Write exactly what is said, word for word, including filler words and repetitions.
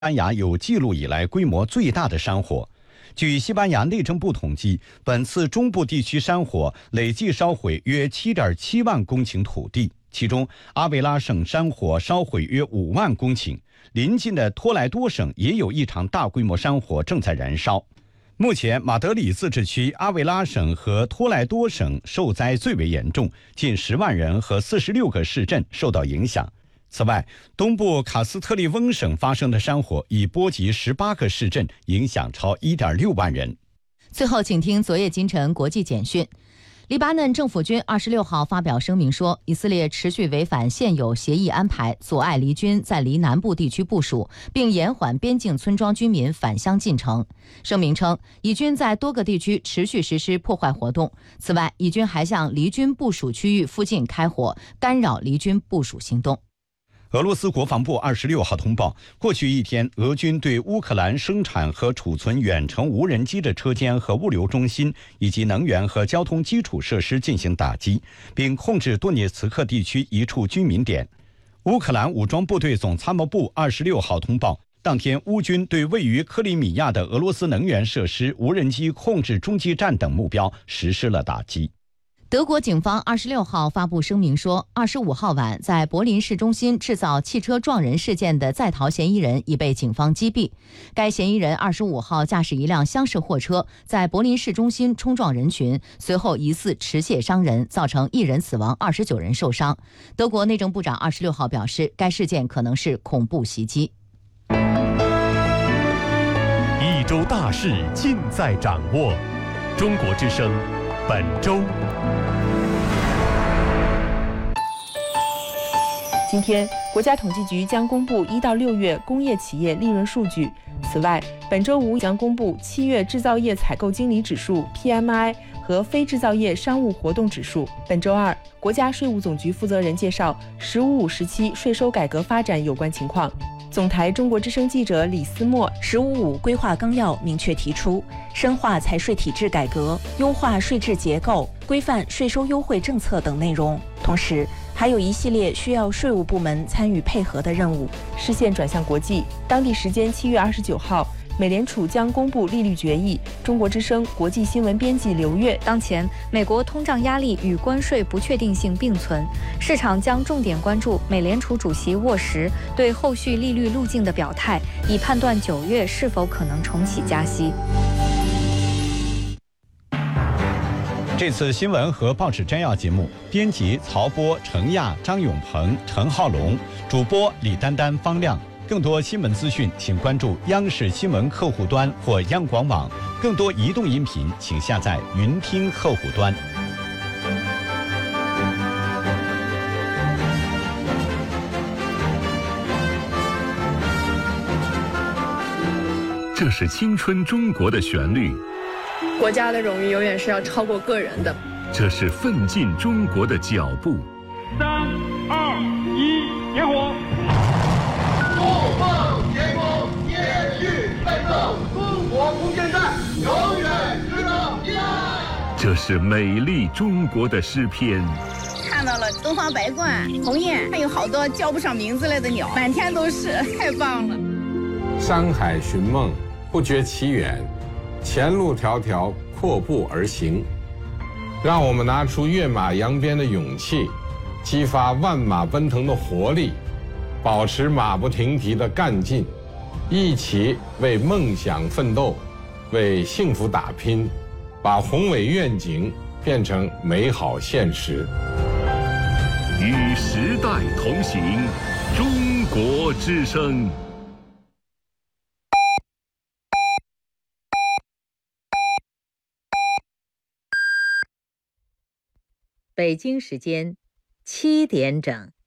班牙有记录以来规模最大的山火。据西班牙内政部统计，本次中部地区山火累计烧毁约 七点七万公顷土地，其中阿维拉省山火烧毁约五万公顷，邻近的托莱多省也有一场大规模山火正在燃烧。目前，马德里自治区、阿维拉省和托莱多省受灾最为严重，近十万人和四十六个市镇受到影响。此外，东部卡斯特利翁省发生的山火已波及十八个市镇，影响超 一点六万人。 最后，请听昨夜今晨国际简讯。黎巴嫩政府军二十六号发表声明说，以色列持续违反现有协议安排，阻碍黎军在黎南部地区部署，并延缓边境村庄居民返乡进程。声明称，以军在多个地区持续实施破坏活动。此外，以军还向黎军部署区域附近开火，干扰黎军部署行动。 俄罗斯国防部二十六号通报，过去一天，俄军对乌克兰生产和储存远程无人机的车间和物流中心，以及能源和交通基础设施进行打击，并控制多涅茨克地区一处居民点。乌克兰武装部队总参谋部二十六号通报，当天乌军对位于克里米亚的俄罗斯能源设施、无人机控制中继站等目标实施了打击。 德国警方二十六号发布声明说，二十五号晚在柏林市中心制造汽车撞人事件的在逃嫌疑人已被警方击毙。该嫌疑人二十五号驾驶一辆厢式货车在柏林市中心冲撞人群，随后疑似持械伤人，造成一人死亡，二十九人受伤。德国内政部长二十六号表示，该事件可能是恐怖袭击。 一周大事尽在掌握，中国之声本周。 今天，国家统计局将公布一到六月工业企业利润数据。此外，本周五将公布七月制造业采购经理指数 P M I 和非制造业商务活动指数。本周二，国家税务总局负责人介绍“十五五”时期税收改革发展有关情况。总台中国之声记者李思墨，“ 十五五”规划纲要明确提出，深化财税体制改革，优化税制结构，规范税收优惠政策等内容。同时，还有一系列需要税务部门参与配合的任务。 视线转向国际，当地时间七月二十九号，美联储将公布利率决议。中国之声国际新闻编辑刘月， 当前美国通胀压力与关税不确定性并存，市场将重点关注美联储主席沃什对后续利率路径的表态，以判断九月是否可能重启加息。 这次新闻和报纸摘要节目，编辑曹波、程亚、张永鹏、陈浩龙，主播李丹丹、方亮。更多新闻资讯，请关注央视新闻客户端或央广网。更多移动音频，请下载云听客户端。 这是青春中国的旋律。 国家的荣誉永远是要超过个人的。 这是奋进中国的脚步。 三二一，点火！ 不放前锋，接续奋斗，中国空间站永远值得依赖。 这是美丽中国的诗篇。 看到了东方白鹳、鸿雁，还有好多叫不上名字来的鸟，满天都是，太棒了。 山海寻梦，不觉其远。前路迢迢，阔步而行。让我们拿出跃马扬鞭的勇气，激发万马奔腾的活力，保持马不停蹄的干劲，一起为梦想奋斗，为幸福打拼，把宏伟愿景变成美好现实。 与时代同行，中国之声。 北京时间七点整。